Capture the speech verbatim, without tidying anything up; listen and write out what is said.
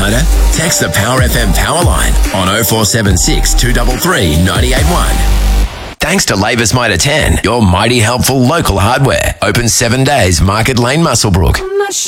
Parramatta? Text the Power F M power line on oh four seven six, two three three, nine eight one. Thanks to Labour's Mitre ten, your mighty helpful local hardware. Open seven days, Market Lane, Muswellbrook.